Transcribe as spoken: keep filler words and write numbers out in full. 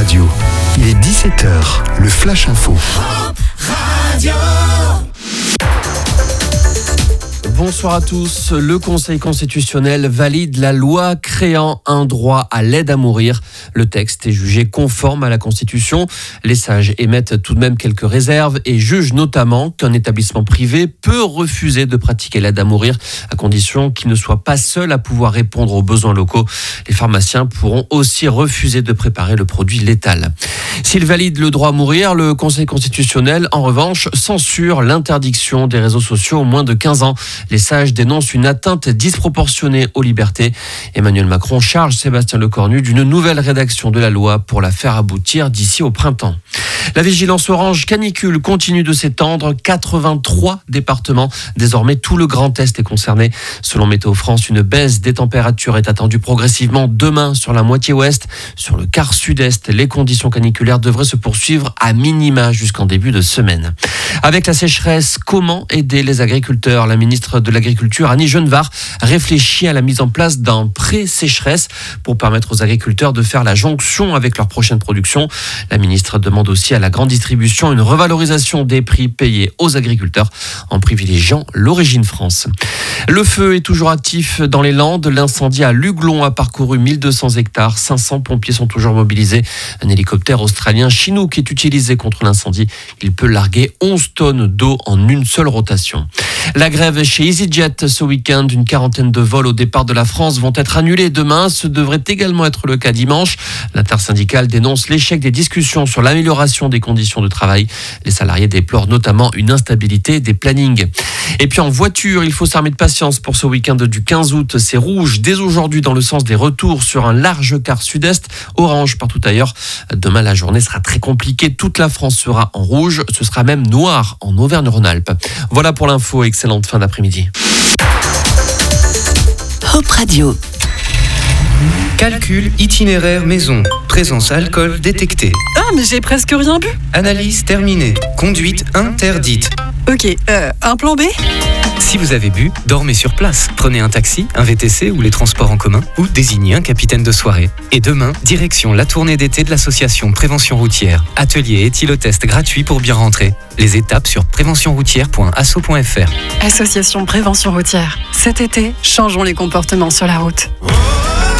Radio. Il est dix-sept heures, le Flash Info. Hop Radio. Bonsoir à tous. Le Conseil constitutionnel valide la loi créant un droit à l'aide à mourir. Le texte est jugé conforme à la Constitution. Les sages émettent tout de même quelques réserves et jugent notamment qu'un établissement privé peut refuser de pratiquer l'aide à mourir à condition qu'il ne soit pas seul à pouvoir répondre aux besoins locaux. Les pharmaciens pourront aussi refuser de préparer le produit létal. S'il valide le droit à mourir, le Conseil constitutionnel, en revanche, censure l'interdiction des réseaux sociaux aux moins de quinze ans. Les sages dénoncent une atteinte disproportionnée aux libertés. Emmanuel Macron charge Sébastien Lecornu d'une nouvelle rédaction de la loi pour la faire aboutir d'ici au printemps. La vigilance orange canicule continue de s'étendre. quatre-vingt-trois départements. Désormais, tout le Grand Est est concerné. Selon Météo France, une baisse des températures est attendue progressivement demain sur la moitié ouest. Sur le quart sud-est, les conditions caniculaires devraient se poursuivre à minima jusqu'en début de semaine. Avec la sécheresse, comment aider les agriculteurs ? La ministre de l'Agriculture, Annie Genevard, réfléchit à la mise en place d'un pré-sécheresse pour permettre aux agriculteurs de faire la jonction avec leur prochaine production. La ministre demande aussi à la grande distribution une revalorisation des prix payés aux agriculteurs en privilégiant l'origine France. Le feu est toujours actif dans les Landes. L'incendie à Luglon a parcouru mille deux cents hectares. cinq cents pompiers sont toujours mobilisés. Un hélicoptère australien Chinook est utilisé contre l'incendie. Il peut larguer onze tonnes d'eau en une seule rotation. La grève chez EasyJet ce week-end. Une quarantaine de vols au départ de la France vont être annulés demain. Ce devrait également être le cas dimanche. L'intersyndicale dénonce l'échec des discussions sur l'amélioration des conditions de travail. Les salariés déplorent notamment une instabilité des plannings. Et puis en voiture, il faut s'armer de patience pour ce week-end du quinze août. C'est rouge dès aujourd'hui dans le sens des retours sur un large quart sud-est. Orange partout ailleurs. Demain, la journée sera très compliquée. Toute la France sera en rouge. Ce sera même noir en Auvergne-Rhône-Alpes. Voilà pour l'info. Excellente fin d'après-midi. Hop Radio. Calcul itinéraire maison. Présence alcool détectée. Ah, mais j'ai presque rien bu. Analyse terminée. Conduite interdite. Ok, euh, un plan B ? Si vous avez bu, dormez sur place. Prenez un taxi, un V T C ou les transports en commun ou désignez un capitaine de soirée. Et demain, direction la tournée d'été de l'association Prévention Routière. Atelier et éthylotest gratuit pour bien rentrer. Les étapes sur prévention routière point asso point f r. Association Prévention Routière. Cet été, changeons les comportements sur la route.